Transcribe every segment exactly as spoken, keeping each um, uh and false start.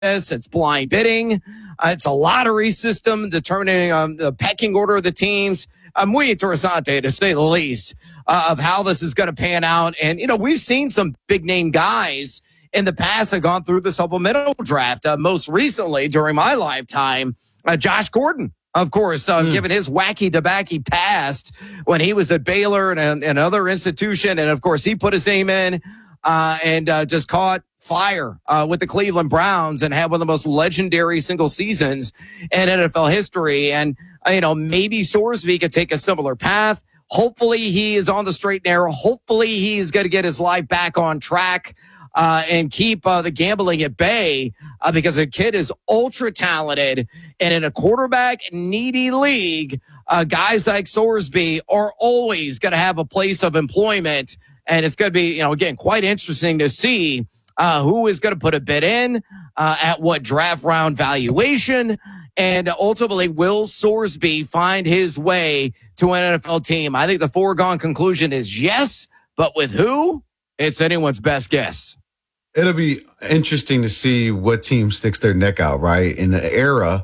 It's blind bidding. Uh, it's a lottery system determining um, the pecking order of the teams. Uh, muy interesante, to say the least, uh, of how this is going to pan out. And, you know, we've seen some big-name guys in the past have gone through the supplemental draft. Uh, most recently, during my lifetime, uh, Josh Gordon, of course, uh, mm. given his wacky-tobacky past when he was at Baylor and another institution. And, of course, he put his name in uh, and uh, just caught fire uh, with the Cleveland Browns and had one of the most legendary single seasons in N F L history. And, uh, you know, maybe Sorsby could take a similar path. Hopefully he is on the straight and narrow. Hopefully he's going to get his life back on track uh, and keep uh, the gambling at bay uh, because the kid is ultra talented. And in a quarterback needy league, uh, guys like Sorsby are always going to have a place of employment. And it's going to be, you know, again, quite interesting to see Uh, who is going to put a bid in, uh, at what draft round valuation, and ultimately will Sorsby find his way to an N F L team? I think the foregone conclusion is yes, but with who? It's anyone's best guess. It'll be interesting to see what team sticks their neck out, right? In the era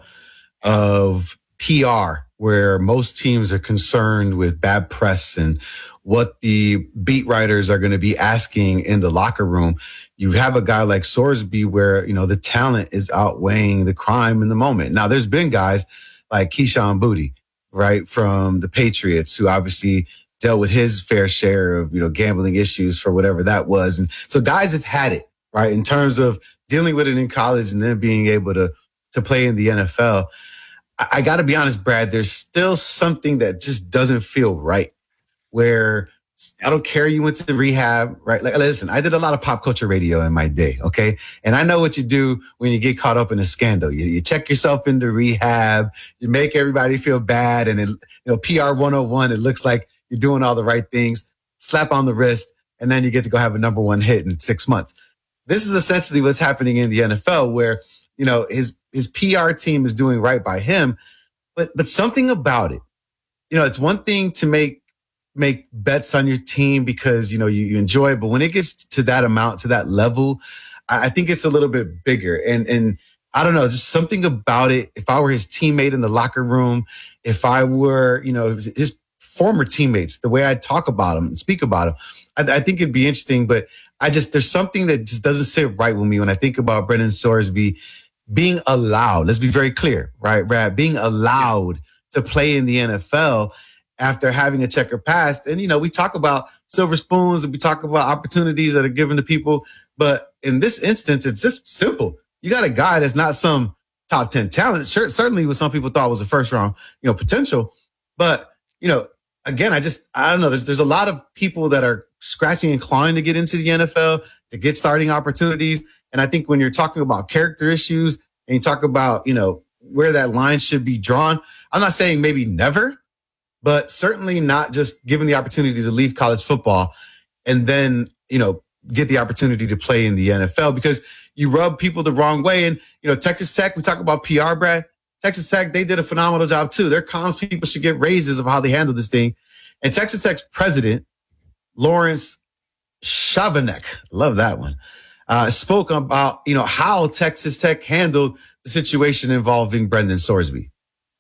of P R, where most teams are concerned with bad press and what the beat writers are going to be asking in the locker room. You have a guy like Sorsby where, you know, the talent is outweighing the crime in the moment. Now, there's been guys like Keyshawn Boutte, right, from the Patriots, who obviously dealt with his fair share of, you know, gambling issues for whatever that was. And so guys have had it, right, in terms of dealing with it in college and then being able to, to play in the N F L. I, I got to be honest, Brad, there's still something that just doesn't feel right, where I don't care you went to rehab, right? Like, listen, I did a lot of pop culture radio in my day, okay? And I know what you do when you get caught up in a scandal. You, you check yourself into rehab, you make everybody feel bad, and it, you know, P R one oh one, it looks like you're doing all the right things, slap on the wrist, and then you get to go have a number one hit in six months. This is essentially what's happening in the N F L, where, you know, his his P R team is doing right by him, but but something about it, you know, it's one thing to make make bets on your team because, you know, you, you enjoy it. But when it gets to that amount, to that level, I, I think it's a little bit bigger. And, and I don't know, just something about it. If I were his teammate in the locker room, if I were, you know, his former teammates, the way I talk about him and speak about him, I, I think it'd be interesting. But I just, there's something that just doesn't sit right with me when I think about Brendan Sorsby being allowed. Let's be very clear, right, Brad? Being allowed to play in the N F L after having a checker past. And, you know, we talk about silver spoons and we talk about opportunities that are given to people. But in this instance, it's just simple. You got a guy that's not some top ten talent, sure, certainly what some people thought was a first round, you know, potential. But, you know, again, I just, I don't know. There's, there's a lot of people that are scratching and clawing to get into the N F L, to get starting opportunities. And I think when you're talking about character issues and you talk about, you know, where that line should be drawn, I'm not saying maybe never, but certainly not just given the opportunity to leave college football and then, you know, get the opportunity to play in the N F L, because you rub people the wrong way. And, you know, Texas Tech, we talk about P R, Brad. Texas Tech, they did a phenomenal job too. Their comms people should get raises of how they handle this thing. And Texas Tech's president, Lawrence Chavanek, love that one, uh, spoke about, you know, how Texas Tech handled the situation involving Brendan Sorsby.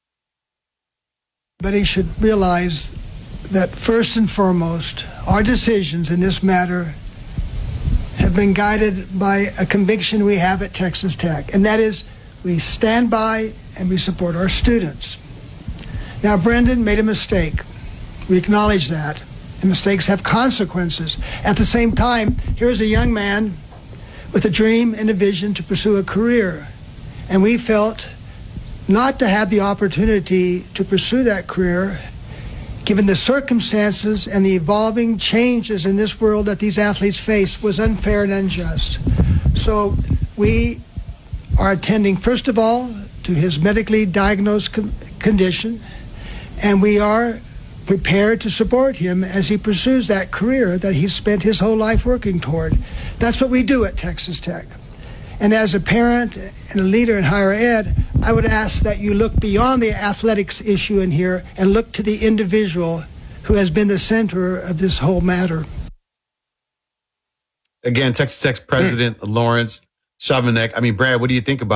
But he should realize that first and foremost, our decisions in this matter have been guided by a conviction we have at Texas Tech, and that is we stand by and we support our students. Now, Brendan made a mistake. We acknowledge that. And mistakes have consequences. At the same time, here's a young man with a dream and a vision to pursue a career. And we felt not to have the opportunity to pursue that career, given the circumstances and the evolving changes in this world that these athletes face, was unfair and unjust. So we are attending, first of all, to his medically diagnosed con- condition, and we are prepared to support him as he pursues that career that he's spent his whole life working toward. That's what we do at Texas Tech. And as a parent and a leader in higher ed, I would ask that you look beyond the athletics issue in here and look to the individual who has been the center of this whole matter. Again, Texas Tech's president, mm. Lawrence shoving that. I mean, Brad, what do you think about